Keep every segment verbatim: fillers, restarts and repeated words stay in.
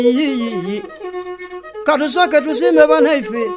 yi katusoke tusime banaife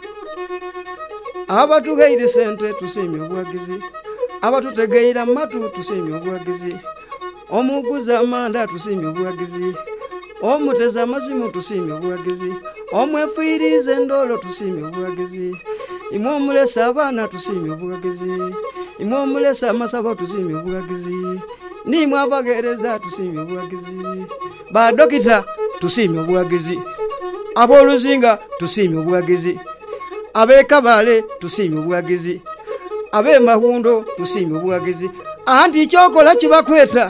abatugaire sente tusime obwagizi abatutegeira matu tusime obwagizi omuguza amanda tusime obwagizi omuteza amazimu tusime obwagizi omwefuirize ndolo tusime obwagizi imwe omulesa abaana tusime obwagizi imwe omulesa amasabo tusime obwagizi nimwe abagereza tusime obwagizi ba dokita tusime obwagizi aboluzinga tusime obwagizi abekabale tusime obwagizi abe mahundo tusime obwagizi anti chokola kibakweta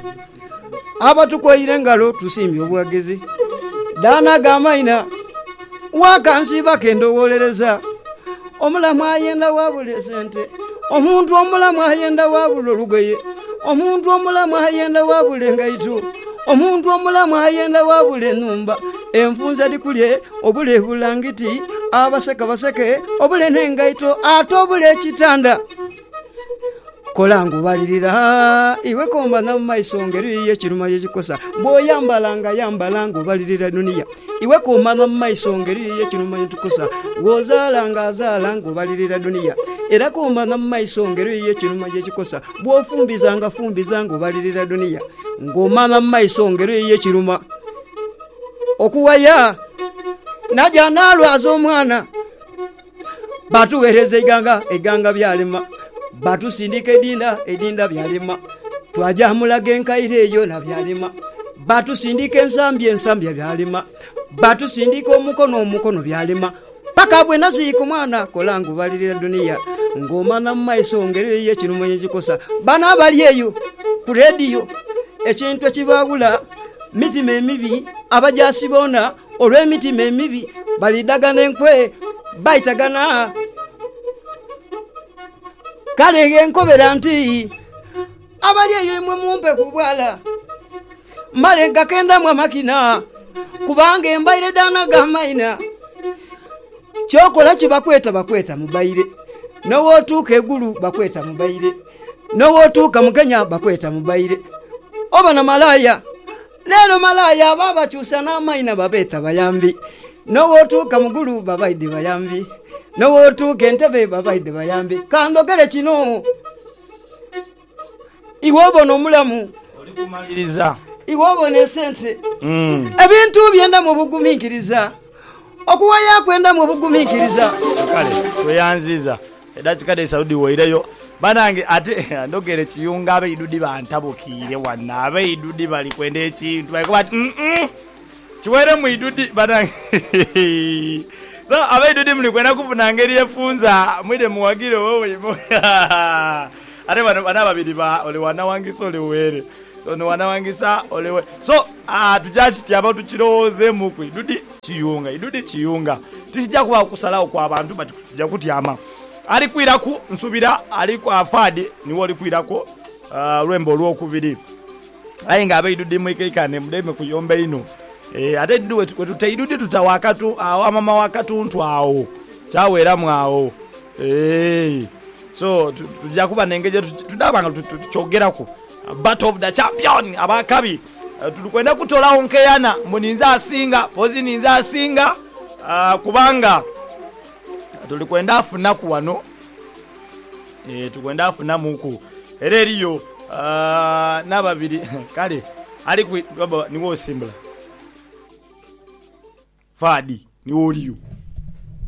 abatukoyire ngalo tusime obwagizi dana gamaina wakansi bakendo wolereza omulamu ayenda wabule sente omuntu omulamu ayenda wabule lugoye omuntu omulamu ayenda wabule ngaito omuntu omulamu ayenda wabule numba enfunza dikulye obule bulangiti abaseka baseke obule nengaito atobule kitanda kolangu balirira iwe komba na maisongeri ye kiruma ye kikosa boyambalanga yambalangu balirira dunia iwe komba na maisongeri ye kiruma ye kikosa gozalanga zalangu balirira dunia era komba na maisongeri ye kiruma ye kikosa bofumbizanga fumbizangu balirira dunia ngoma na maisongeri ye kiruma okuwaya naja nalwazo mwana batuwereze iganga iganga byalima batu sindike edinda edinda byalima twaja mulage enkaire eyo na byalima batu sindike ensambye ensambye byalima batu sindike omukono omukono byalima paka bwe nasiku mwana kolangu balirira dunia ngoma na maiso ngere ye kinu mwenye kikosa bana bali eyo ku radio ekintu ekibagula mitima emibi abajasibona olwe mitima emibi balidagana enkwe baitagana kale genkobera nti abali eyo imwe mumpe kubwala male gakenda mwa makina kubange mbaire dana gamaina chokola kibakweta bakweta mubaire nowo tuka egulu bakweta mubaire nowo tuka mukenya bakweta mubaire oba na malaya lero malaya baba chusana maina babeta bayambi nowo tuka mugulu babaide bayambi nowo tuka entebe babaide bayambi kandogere kino iwobo no mulamu oli kumaliriza iwobo ne sente mm ebintu byenda mu bugumikiriza okuwaya kwenda mu bugumikiriza kale toyanziza edakikade Saudi waireyo banange ate ndogere kiyunga abe idudi bantabukire wana abe idudi bali kwenda ekintu bayiko bati mm mm chiwere mu idudi banange so abe idudi muli kwenda kufuna ngeri efunza mwide muwagire wowe ate bano bana babiri ba ole wana wangisa ole were so no wana wangisa ole we so ah tujachi tyaba tuchiroze muku idudi chiyunga idudi chiyunga tisijja kuba kusalawo kwa abantu bati tujja kutyama ali kwiraku nsubira ali kwa afadi niwo ali kwirako uh, lwembo lwokubiri ayinga abe idudi mwikekane mudeme kuyomba ino eh ate idudi wetu tutayidudi tutawakatu awo amama wakatu ntwawo chawera mwawo eh so tujja kuba nengeje tudabanga tuchogerako battle of the champion abakabi uh, tulikwenda kutola onkeyana muninza asinga pozi ninza asinga uh, kubanga tulikwenda afuna ku wano eh tukwenda afuna muku ereriyo uh, nababiri kale ali ku baba niwo simbula fadi ni oliyo